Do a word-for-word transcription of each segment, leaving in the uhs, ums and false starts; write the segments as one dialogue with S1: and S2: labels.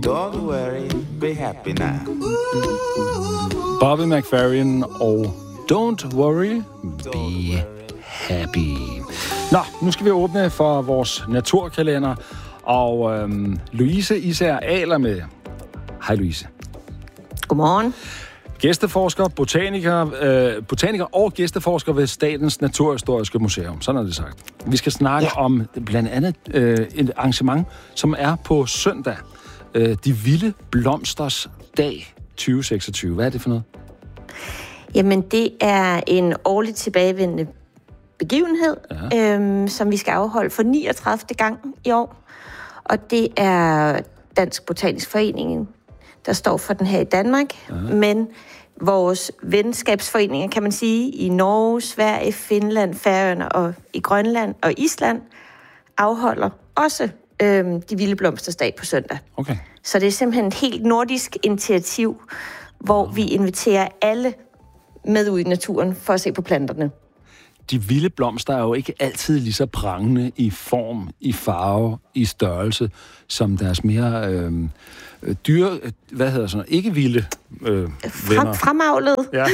S1: Don't worry, be happy now.
S2: Bobby McFerrin og Don't Worry, Be Happy. Nå, nu skal vi åbne for vores naturkalender, og øhm, Louise Især Ahler med. Hej Louise.
S3: Godmorgen.
S2: Gæsteforsker, botaniker, øh, botaniker og gæsteforsker ved Statens Naturhistoriske Museum. Sådan er det sagt. Vi skal snakke ja. om blandt andet øh, et arrangement, som er på søndag. Øh, De Vilde Blomsters Dag tyve seksogtyve. Hvad er det for noget?
S3: Jamen, det er en årligt tilbagevendende begivenhed, ja. øhm, som vi skal afholde for niogtredivte gang i år. Og det er Dansk Botanisk Forening, der står for den her i Danmark. Ja. Men vores venskabsforeninger, kan man sige, i Norge, Sverige, Finland, Færøerne og i Grønland og Island, afholder også øhm, De Vilde Blomsters Dag på søndag.
S2: Okay.
S3: Så det er simpelthen et helt nordisk initiativ, hvor vi inviterer alle med ud i naturen for at se på planterne.
S2: De vilde blomster er jo ikke altid lige så prangende i form, i farve, i størrelse, som deres mere øh, dyre, hvad hedder sådan, ikke vilde øh, venner.
S3: Frem, fremavlet.
S2: Ja.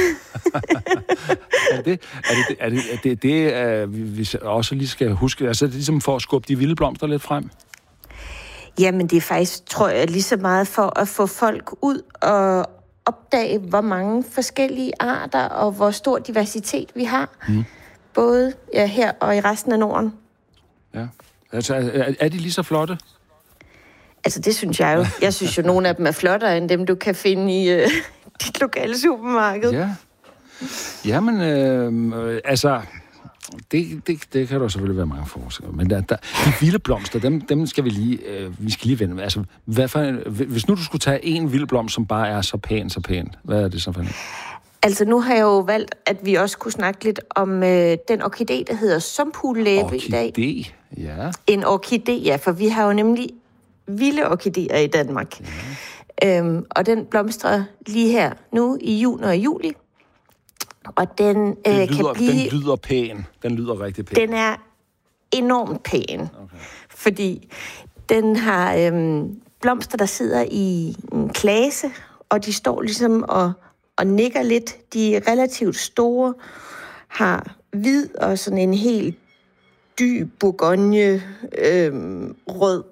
S2: er det er det, er det, er det, det er, vi også lige skal huske, altså det er ligesom for at skubbe de vilde blomster lidt frem?
S3: Jamen det er faktisk, tror jeg, lige så meget for at få folk ud og opdage, hvor mange forskellige arter og hvor stor diversitet vi har. Mm. Både ja, her og i resten af Norden.
S2: Ja. Altså, er, er de lige så flotte?
S3: Altså, det synes jeg jo. Jeg synes jo, nogle af dem er flottere end dem, du kan finde i øh, dit lokale supermarked.
S2: Ja. Jamen, øh, altså... Det, det, det kan der selvfølgelig være mange forskere. Men der, der, de vilde blomster, dem, dem skal vi lige, øh, vi skal lige vende. Altså, hvad for, hvis nu du skulle tage en vild blomst, som bare er så pæn, så pæn, hvad er det så for en?
S3: Altså, nu har jeg jo valgt, at vi også kunne snakke lidt om øh, den orkidé, der hedder sumphulæbe i dag.
S2: Orkidé, ja.
S3: En orkidé, ja, for vi har jo nemlig vilde orkidéer i Danmark. Ja. Øhm, og den blomstrer lige her nu i juni og juli. Og den, øh,
S2: lyder,
S3: kan blive...
S2: Den lyder pæn. Den lyder rigtig pæn.
S3: Den er enormt pæn. Okay. Fordi den har øh, blomster, der sidder i en klase, og de står ligesom og, og nikker lidt. De er relativt store, har hvid og sådan en helt dyb bourgogne øh, rød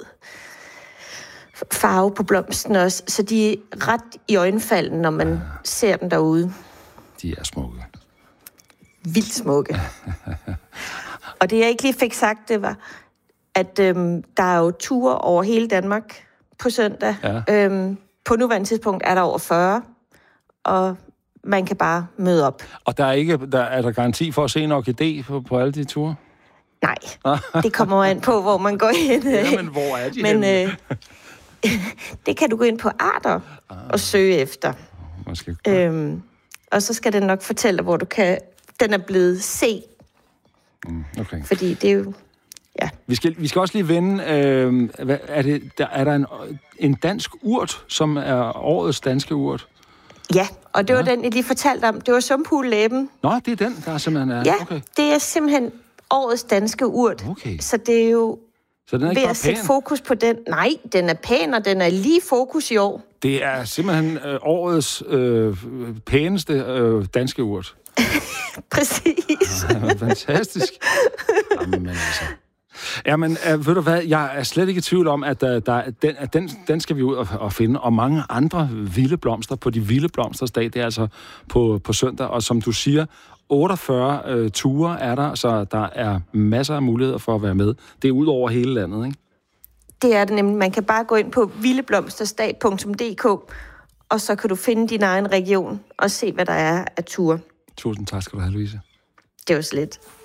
S3: farve på blomsten også. Så de er ret i øjenfalden, når man ja. ser dem derude.
S2: De er smukke.
S3: Vildt smukke. Og det, jeg ikke lige fik sagt, det var, at øhm, der er jo ture over hele Danmark på søndag. Ja. Øhm, på nuværende tidspunkt er der over fyrre, og man kan bare møde op.
S2: Og der er, ikke, der, er der garanti for at se en orkidé på, på alle de ture?
S3: Nej, det kommer an på, hvor man går hen.
S2: Ja, men hvor er de
S3: men, øh, det kan du gå ind på arter ah. og søge efter.
S2: Måske.
S3: Øhm, og så skal den nok fortælle, hvor du kan... Den er blevet set.
S2: Mm, okay.
S3: Fordi det er jo... Ja.
S2: Vi skal, vi skal også lige vende... Øh, hvad, er, det, der, er der en, en dansk urt, som er årets danske urt?
S3: Ja, og det var
S2: ja.
S3: den, jeg lige fortalte om. Det var sumphulæben.
S2: Nå, det er den, der simpelthen er...
S3: Ja,
S2: okay.
S3: det er simpelthen årets danske urt.
S2: Okay.
S3: Så det er jo...
S2: Så den er ikke
S3: ved
S2: bare
S3: at sætte fokus på den. Nej, den er pæn, og den er lige fokus i år.
S2: Det er simpelthen øh, årets øh, pæneste øh, danske urt.
S3: Præcis.
S2: Ja, fantastisk. Jamen, altså. Jamen, øh, ved du hvad, jeg er slet ikke i tvivl om, at, øh, der, den, at den, den skal vi ud og, og finde, og mange andre vilde blomster på de vilde blomsters dag, det er altså på, på søndag, og som du siger, otteogfyrre øh, ture er der, så der er masser af muligheder for at være med. Det er ud over hele landet, ikke?
S3: Det er det nemlig. Man kan bare gå ind på vildeblomstersdag punktum d k, og så kan du finde din egen region og se, hvad der er af ture.
S2: Tusind tak skal du have, Louise.
S3: Det var slet.